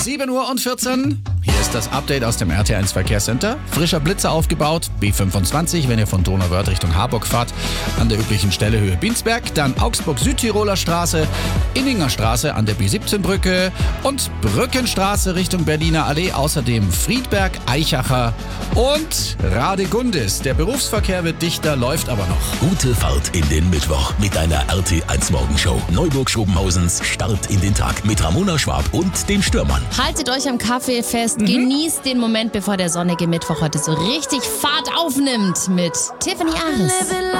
7:14 Uhr. Hier ist das Update aus dem RT1 Verkehrscenter. Frischer Blitzer aufgebaut, B25, wenn ihr von Donauwörth Richtung Harburg fahrt, an der üblichen Stelle Höhe Binsberg, dann Augsburg-Südtiroler Straße, Inninger Straße an der B17-Brücke und Brückenstraße Richtung Berliner Allee, außerdem Friedberg, Eichacher und Radegundis. Der Berufsverkehr wird dichter, läuft aber noch. Gute Fahrt in den Mittwoch mit einer RT1 Morgenshow. Neuburg-Schobenhausens Start in den Tag mit Ramona Schwab und den Stürmern. Haltet euch am Kaffee fest, genießt den Moment, bevor der sonnige Mittwoch heute so richtig Fahrt aufnimmt mit Tiffany Aris.